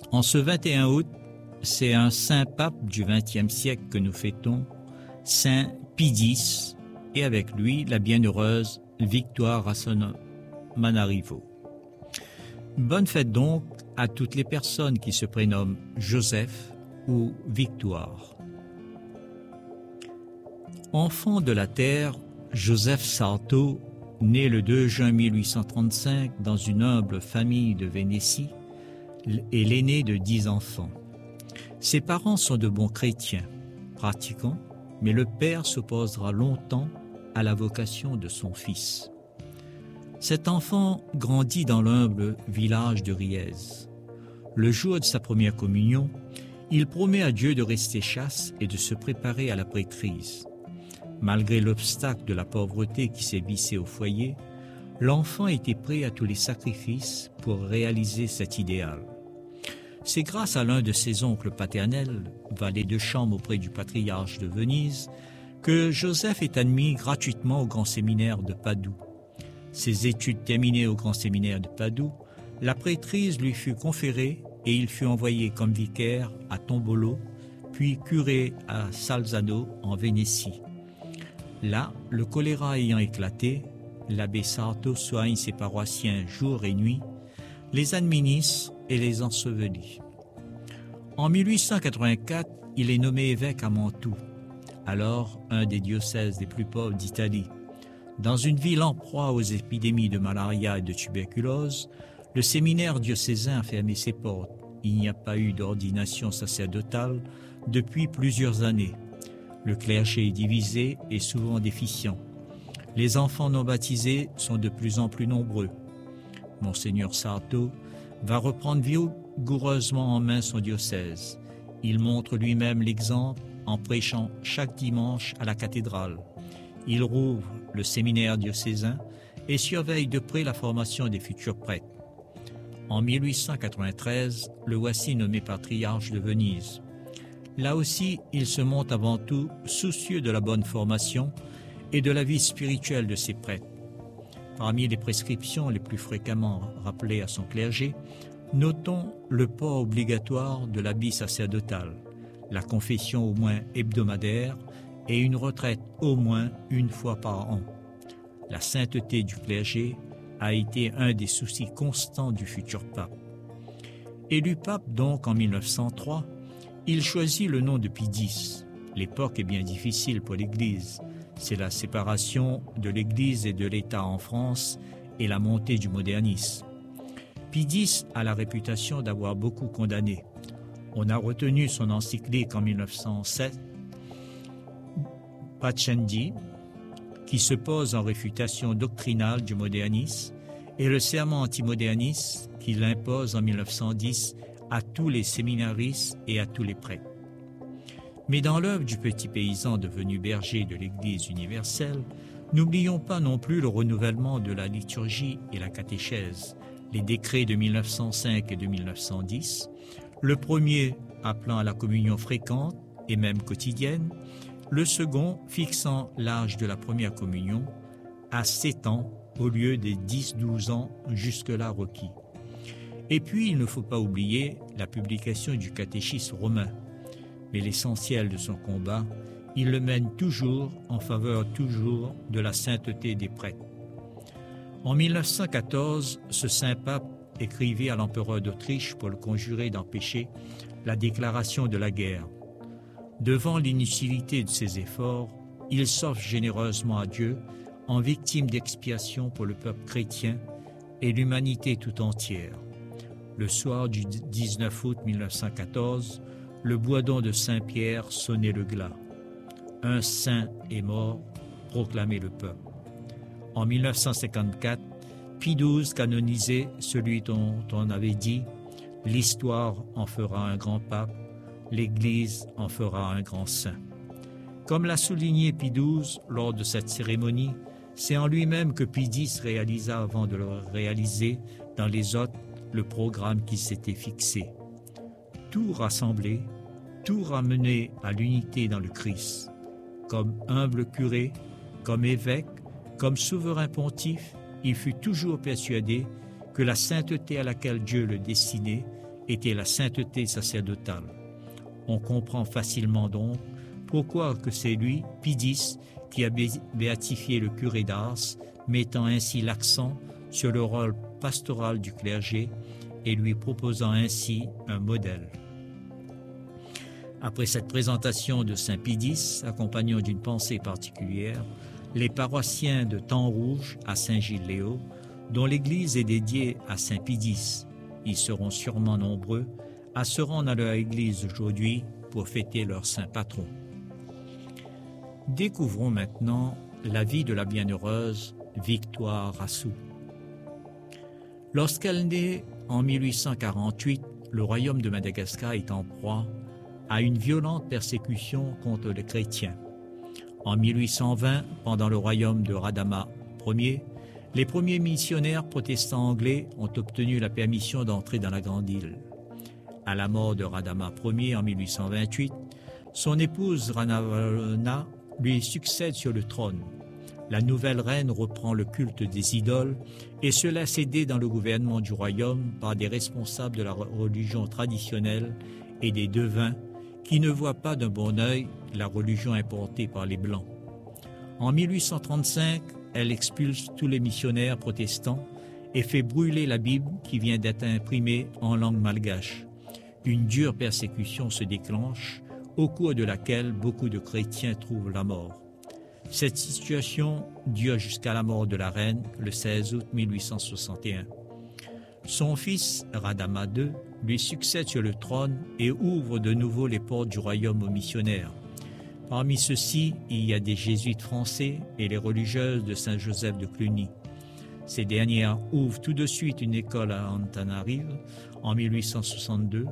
En ce 21 août, c'est un saint pape du XXe siècle que nous fêtons, Saint Pie X, et avec lui la bienheureuse Victoire Manarivo. Bonne fête donc à toutes les personnes qui se prénomment Joseph ou Victoire. Enfant de la terre, Joseph Sarto, né le 2 juin 1835 dans une humble famille de Vénétie, est l'aîné de 10 enfants. Ses parents sont de bons chrétiens, pratiquants, mais le père s'opposera longtemps à la vocation de son fils. Cet enfant grandit dans l'humble village de Riez. Le jour de sa première communion, il promet à Dieu de rester chaste et de se préparer à la prêtrise. Malgré l'obstacle de la pauvreté qui s'est vissée au foyer, l'enfant était prêt à tous les sacrifices pour réaliser cet idéal. C'est grâce à l'un de ses oncles paternels, valet de chambre auprès du patriarche de Venise, que Joseph est admis gratuitement au grand séminaire de Padoue. Ses études terminées au grand séminaire de Padoue, la prêtrise lui fut conférée et il fut envoyé comme vicaire à Tombolo, puis curé à Salzano en Vénétie. Là, le choléra ayant éclaté, l'abbé Sarto soigne ses paroissiens jour et nuit, les administre et les ensevelit. En 1884, il est nommé évêque à Mantoue, alors un des diocèses les plus pauvres d'Italie. Dans une ville en proie aux épidémies de malaria et de tuberculose, le séminaire diocésain a fermé ses portes. Il n'y a pas eu d'ordination sacerdotale depuis plusieurs années. Le clergé est divisé et souvent déficient. Les enfants non baptisés sont de plus en plus nombreux. Monseigneur Sarto va reprendre vigoureusement en main son diocèse. Il montre lui-même l'exemple en prêchant chaque dimanche à la cathédrale. Il rouvre le séminaire diocésain et surveille de près la formation des futurs prêtres. En 1893, le voici nommé patriarche de Venise. Là aussi, il se montre avant tout soucieux de la bonne formation et de la vie spirituelle de ses prêtres. Parmi les prescriptions les plus fréquemment rappelées à son clergé, notons le port obligatoire de l'habit sacerdotal, la confession au moins hebdomadaire et une retraite au moins une fois par an. La sainteté du clergé a été un des soucis constants du futur pape. Élu pape donc en 1903, il choisit le nom de Pie X. L'époque est bien difficile pour l'Église. C'est la séparation de l'Église et de l'État en France et la montée du modernisme. Pie X a la réputation d'avoir beaucoup condamné. On a retenu son encyclique en 1907, Pacendi, qui se pose en réfutation doctrinale du modernisme, et le serment antimoderniste qu'il impose en 1910 à tous les séminaristes et à tous les prêtres. Mais dans l'œuvre du petit paysan devenu berger de l'Église universelle, n'oublions pas non plus le renouvellement de la liturgie et la catéchèse, les décrets de 1905 et de 1910, le premier appelant à la communion fréquente et même quotidienne, le second fixant l'âge de la première communion à 7 ans au lieu des 10-12 ans jusque-là requis. Et puis, il ne faut pas oublier la publication du catéchisme romain. Mais l'essentiel de son combat, il le mène toujours en faveur toujours de la sainteté des prêtres. En 1914, ce saint pape écrivit à l'empereur d'Autriche pour le conjurer d'empêcher la déclaration de la guerre. Devant l'inutilité de ses efforts, il s'offre généreusement à Dieu en victime d'expiation pour le peuple chrétien et l'humanité tout entière. Le soir du 19 août 1914, le bourdon de Saint-Pierre sonnait le glas. Un saint est mort, proclamait le peuple. En 1954, Pie XII canonisait celui dont on avait dit « L'histoire en fera un grand pape, l'Église en fera un grand saint ». Comme l'a souligné Pie XII lors de cette cérémonie, c'est en lui-même que Pie X réalisa avant de le réaliser dans les autres le programme qui s'était fixé. Tout rassembler, tout ramener à l'unité dans le Christ. Comme humble curé, comme évêque, comme souverain pontife, il fut toujours persuadé que la sainteté à laquelle Dieu le destinait était la sainteté sacerdotale. On comprend facilement donc pourquoi que c'est lui, Pie X, qui a béatifié le curé d'Ars, mettant ainsi l'accent sur le rôle pastoral du clergé et lui proposant ainsi un modèle. Après cette présentation de Saint Pie X, accompagnant d'une pensée particulière, les paroissiens de Temps-Rouge à Saint-Gilles-Léo, dont l'église est dédiée à Saint Pie X, ils seront sûrement nombreux à se rendre à leur église aujourd'hui pour fêter leur saint patron. Découvrons maintenant la vie de la bienheureuse Victoire Rassou. Lorsqu'elle naît en 1848, le royaume de Madagascar est en proie à une violente persécution contre les chrétiens. En 1820, pendant le royaume de Radama Ier, les premiers missionnaires protestants anglais ont obtenu la permission d'entrer dans la Grande Île. À la mort de Radama Ier en 1828, son épouse Ranavalona lui succède sur le trône. La nouvelle reine reprend le culte des idoles et se laisse aider dans le gouvernement du royaume par des responsables de la religion traditionnelle et des devins qui ne voient pas d'un bon œil la religion importée par les Blancs. En 1835, elle expulse tous les missionnaires protestants et fait brûler la Bible qui vient d'être imprimée en langue malgache. Une dure persécution se déclenche, au cours de laquelle beaucoup de chrétiens trouvent la mort. Cette situation dure jusqu'à la mort de la reine le 16 août 1861. Son fils, Radama II, lui succède sur le trône et ouvre de nouveau les portes du royaume aux missionnaires. Parmi ceux-ci, il y a des jésuites français et les religieuses de Saint-Joseph de Cluny. Ces dernières ouvrent tout de suite une école à Antananarivo en 1862.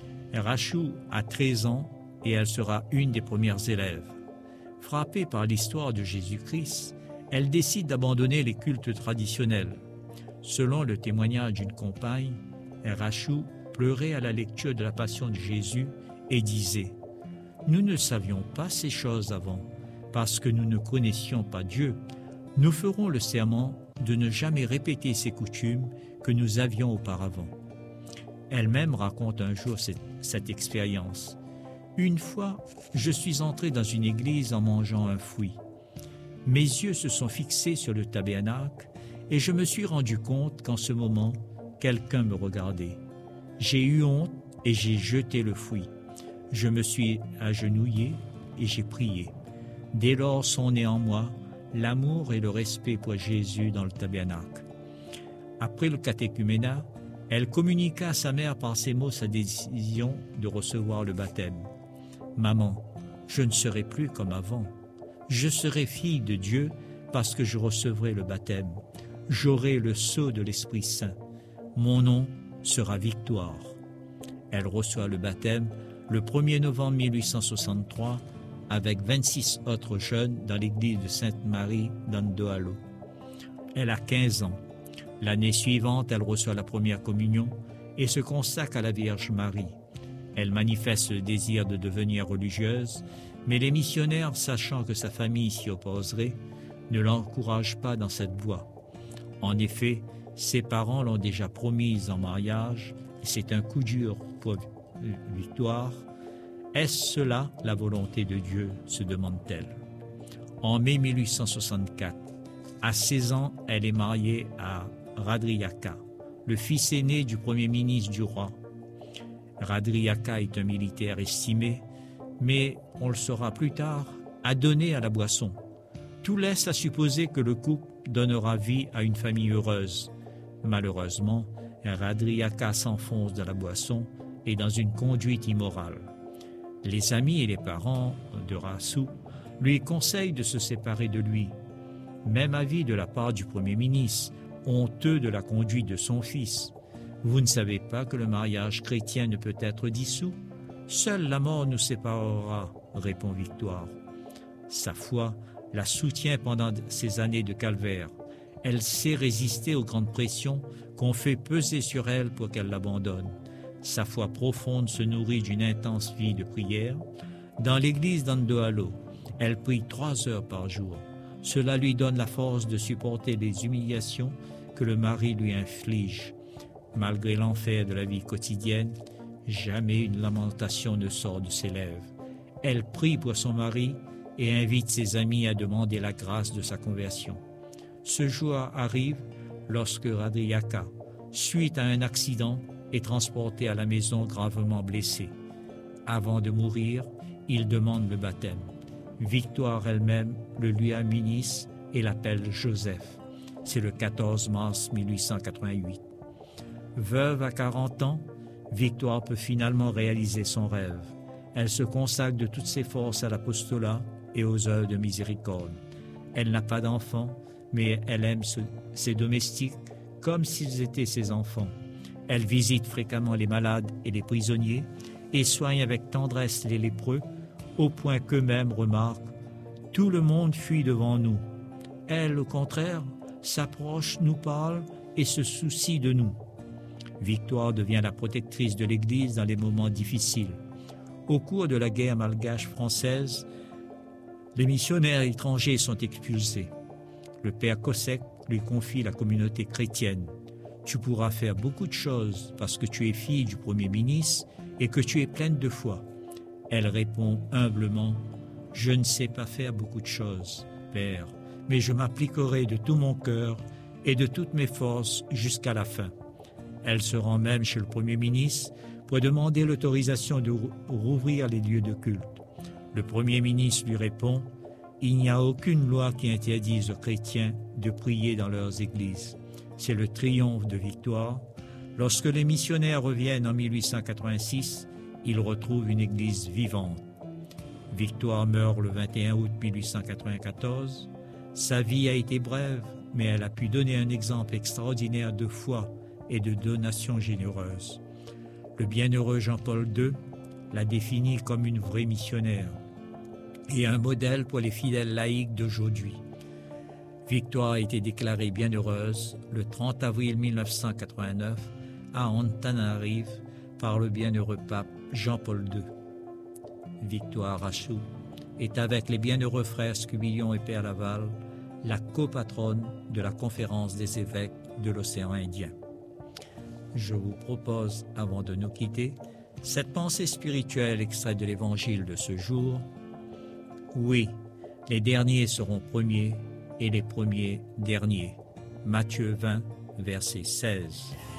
Rassou a 13 ans et elle sera une des premières élèves. Frappée par l'histoire de Jésus-Christ, elle décide d'abandonner les cultes traditionnels. Selon le témoignage d'une compagne, Rassou pleurait à la lecture de la Passion de Jésus et disait « Nous ne savions pas ces choses avant, parce que nous ne connaissions pas Dieu. Nous ferons le serment de ne jamais répéter ces coutumes que nous avions auparavant. » Elle-même raconte un jour cette expérience. « Une fois, je suis entré dans une église en mangeant un fruit. Mes yeux se sont fixés sur le tabernacle et je me suis rendu compte qu'en ce moment, quelqu'un me regardait. J'ai eu honte et j'ai jeté le fruit. Je me suis agenouillé et j'ai prié. Dès lors sont nés en moi l'amour et le respect pour Jésus dans le tabernacle. » Après le catéchuménat, elle communiqua à sa mère par ces mots sa décision de recevoir le baptême. « Maman, je ne serai plus comme avant. Je serai fille de Dieu parce que je recevrai le baptême. J'aurai le sceau de l'Esprit Saint. Mon nom sera Victoire. » Elle reçoit le baptême le 1er novembre 1863 avec 26 autres jeunes dans l'église de Sainte-Marie d'Andohalo. Elle a 15 ans. L'année suivante, elle reçoit la première communion et se consacre à la Vierge Marie. Elle manifeste le désir de devenir religieuse, mais les missionnaires, sachant que sa famille s'y opposerait, ne l'encouragent pas dans cette voie. En effet, ses parents l'ont déjà promise en mariage et c'est un coup dur pour Victoire. Est-ce cela la volonté de Dieu, se demande-t-elle. En mai 1864, à 16 ans, elle est mariée à Radriaka, le fils aîné du premier ministre du roi. Radriaka est un militaire estimé, mais, on le saura plus tard, adonné à la boisson. Tout laisse à supposer que le couple donnera vie à une famille heureuse. Malheureusement, Radriaka s'enfonce dans la boisson et dans une conduite immorale. Les amis et les parents de Rassou lui conseillent de se séparer de lui. Même avis de la part du Premier ministre, honteux de la conduite de son fils. Vous ne savez pas que le mariage chrétien ne peut être dissous? Seule la mort nous séparera, répond Victoire. Sa foi la soutient pendant ces années de calvaire. Elle sait résister aux grandes pressions qu'on fait peser sur elle pour qu'elle l'abandonne. Sa foi profonde se nourrit d'une intense vie de prière. Dans l'église d'Andohalo, elle prie 3 heures par jour. Cela lui donne la force de supporter les humiliations que le mari lui inflige. Malgré l'enfer de la vie quotidienne, jamais une lamentation ne sort de ses lèvres. Elle prie pour son mari et invite ses amis à demander la grâce de sa conversion. Ce jour arrive lorsque Radriaka, suite à un accident, est transporté à la maison gravement blessé. Avant de mourir, il demande le baptême. Victoire elle-même le lui administre et l'appelle Joseph. C'est le 14 mars 1888. Veuve à 40 ans, Victoire peut finalement réaliser son rêve. Elle se consacre de toutes ses forces à l'apostolat et aux œuvres de miséricorde. Elle n'a pas d'enfants, mais elle aime ses domestiques comme s'ils étaient ses enfants. Elle visite fréquemment les malades et les prisonniers et soigne avec tendresse les lépreux, au point qu'eux-mêmes remarquent « Tout le monde fuit devant nous. Elle, au contraire, s'approche, nous parle et se soucie de nous. » Victoire devient la protectrice de l'Église dans les moments difficiles. Au cours de la guerre malgache-française, les missionnaires étrangers sont expulsés. Le père Kosek lui confie la communauté chrétienne. « Tu pourras faire beaucoup de choses parce que tu es fille du Premier ministre et que tu es pleine de foi. » Elle répond humblement « Je ne sais pas faire beaucoup de choses, Père, mais je m'appliquerai de tout mon cœur et de toutes mes forces jusqu'à la fin. » Elle se rend même chez le Premier ministre pour demander l'autorisation de rouvrir les lieux de culte. Le Premier ministre lui répond « Il n'y a aucune loi qui interdise aux chrétiens de prier dans leurs églises. » C'est le triomphe de Victoire. Lorsque les missionnaires reviennent en 1886, ils retrouvent une église vivante. Victoire meurt le 21 août 1894. Sa vie a été brève, mais elle a pu donner un exemple extraordinaire de foi et de donation généreuse. Le bienheureux Jean-Paul II l'a définie comme une vraie missionnaire et un modèle pour les fidèles laïcs d'aujourd'hui. Victoire a été déclarée bienheureuse le 30 avril 1989 à Antananarive par le bienheureux pape Jean-Paul II. Victoire Rachou est avec les bienheureux frères Scubillon et Père Laval la copatronne de la conférence des évêques de l'océan Indien. Je vous propose, avant de nous quitter, cette pensée spirituelle extraite de l'Évangile de ce jour. Oui, les derniers seront premiers et les premiers derniers. Matthieu 20, verset 16.